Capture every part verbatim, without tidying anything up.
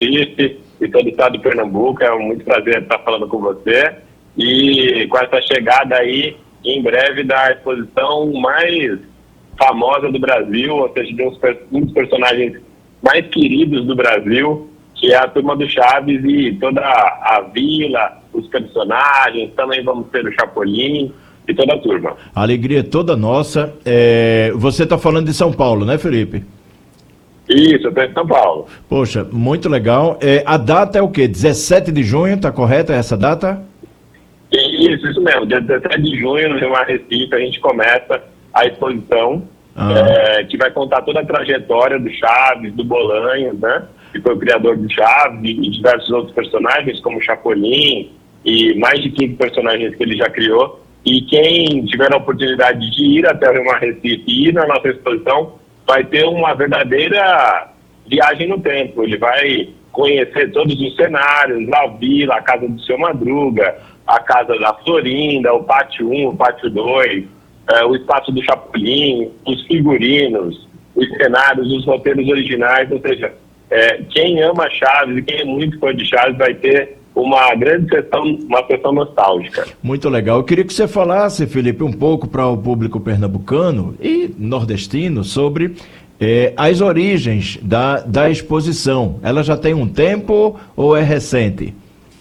Recife e todo o estado de Pernambuco. É um muito prazer estar falando com você. E com essa chegada aí, em breve, da exposição mais famosa do Brasil, ou seja, de uns, um dos personagens mais queridos do Brasil, que é a Turma do Chaves e toda a vila, os personagens, também vamos ter o Chapolin e toda a turma. A alegria é toda nossa. É... Você está falando de São Paulo, né, Felipe? Isso, eu estou em São Paulo. Poxa, muito legal. É, a data é o quê? dezessete de junho, tá correta essa data? Isso, isso mesmo. Dia dezessete de junho, no Rio Mar Recife, a gente começa a exposição, ah. é, que vai contar toda a trajetória do Chaves, do Bolanhos, né? Que foi o criador do Chaves, e diversos outros personagens, como o Chapolin, e mais de quinze personagens que ele já criou. E quem tiver a oportunidade de ir até o Rio Mar Recife e ir na nossa exposição, vai ter uma verdadeira viagem no tempo. Ele vai conhecer todos os cenários, a vila, a casa do Seu Madruga, a casa da Florinda, o pátio um, o pátio dois, é, o espaço do Chapolin, os figurinos, os cenários, os roteiros originais. Ou seja, é, quem ama Chaves e quem é muito fã de Chaves vai ter uma grande sessão, uma sessão nostálgica. Muito legal. Eu queria que você falasse, Felipe, um pouco para o público pernambucano e nordestino sobre é, as origens da, da exposição. Ela já tem um tempo ou é recente?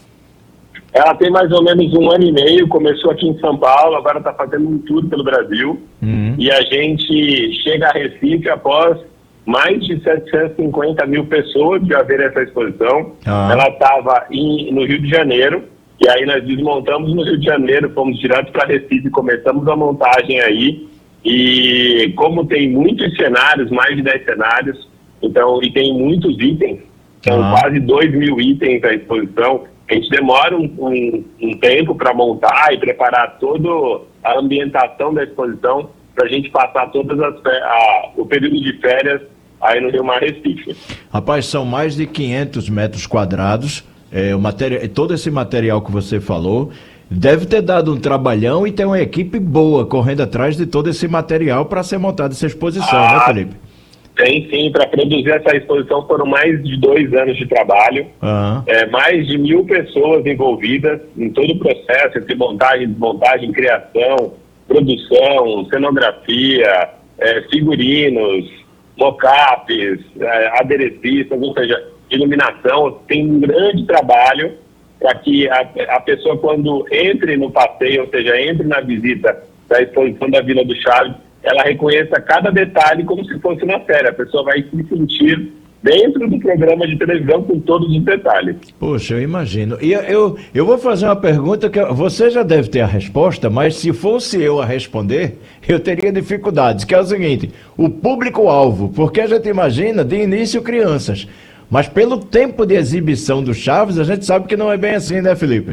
Ela tem mais ou menos um ano e meio, começou aqui em São Paulo, agora está fazendo um tour pelo Brasil. Uhum. E a gente chega a Recife após mais de setecentas e cinquenta mil pessoas já ver essa exposição. Ah. Ela estava no Rio de Janeiro, e aí nós desmontamos no Rio de Janeiro, fomos direto para Recife, começamos a montagem aí. E como tem muitos cenários, mais de dez cenários, então, e tem muitos itens, são ah. quase dois mil itens a exposição. A gente demora um, um, um tempo para montar e preparar toda a ambientação da exposição para a gente passar todas as a, o período de férias aí no Rio Mar Recife. Rapaz, são mais de quinhentos metros quadrados, é, o material, todo esse material que você falou deve ter dado um trabalhão e tem uma equipe boa correndo atrás de todo esse material para ser montada essa exposição, ah, né, Felipe? Tem sim, para produzir essa exposição foram mais de dois anos de trabalho, uhum. é, mais de mil pessoas envolvidas em todo o processo, entre montagem, desmontagem, criação, produção, cenografia, é, figurinos, mock-ups, é, aderecistas, ou seja, iluminação. Tem um grande trabalho para que a, a pessoa, quando entre no passeio, ou seja, entre na visita da exposição da Vila do Chaves, ela reconheça cada detalhe como se fosse na série. A pessoa vai se sentir dentro do programa de televisão com todos os detalhes. Poxa, eu imagino. E eu, eu, eu vou fazer uma pergunta que você já deve ter a resposta, mas se fosse eu a responder, eu teria dificuldades, que é o seguinte: o público-alvo, porque a gente imagina de início crianças, mas pelo tempo de exibição do Chaves, a gente sabe que não é bem assim, né, Felipe?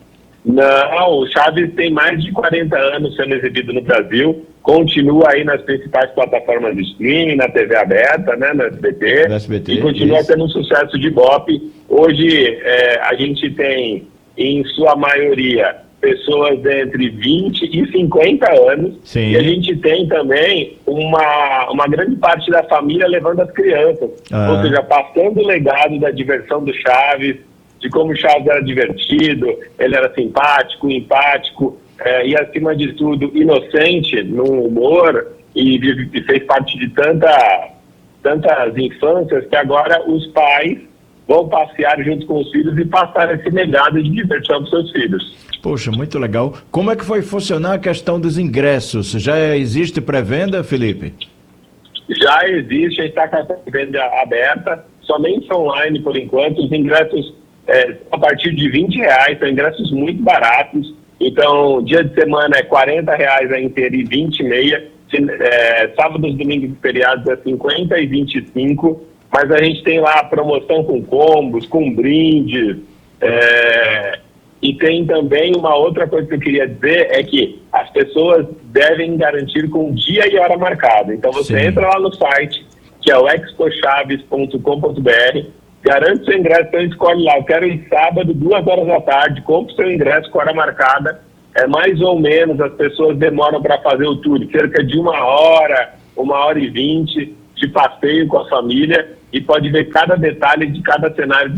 Não, o Chaves tem mais de quarenta anos sendo exibido no Brasil, continua aí nas principais plataformas de streaming, na T V aberta, né, no S B T, no S B T e continua isso. Tendo um sucesso de Ibope. Hoje é, a gente tem, em sua maioria, pessoas entre vinte e cinquenta anos. Sim. E a gente tem também uma, uma grande parte da família levando as crianças, ah. ou seja, passando o legado da diversão do Chaves, de como o Chaves era divertido, ele era simpático, empático, é, e acima de tudo inocente no humor, e, e fez parte de tanta, tantas infâncias que agora os pais vão passear junto com os filhos e passar esse legado de diversão para os seus filhos. Poxa, muito legal. Como é que foi funcionar a questão dos ingressos? Já existe pré-venda, Felipe? Já existe, a gente está com a pré-venda aberta, somente online por enquanto. Os ingressos é, a partir de vinte reais, são ingressos muito baratos. Então, dia de semana é quarenta reais a inteira e vinte meia. É, sábados, domingos e feriados é cinquenta e vinte e cinco. Mas a gente tem lá a promoção com combos, com brindes. É, e tem também uma outra coisa que eu queria dizer, é que as pessoas devem garantir com dia e hora marcada. Então você Sim. entra lá no site, que é o expo chaves ponto com ponto b r, garante seu ingresso, então escolhe lá, eu quero ir sábado, duas horas da tarde, compre seu ingresso com hora marcada. É mais ou menos, as pessoas demoram para fazer o tour, cerca de uma hora, uma hora e vinte de passeio com a família. e pode ver cada detalhe de cada cenário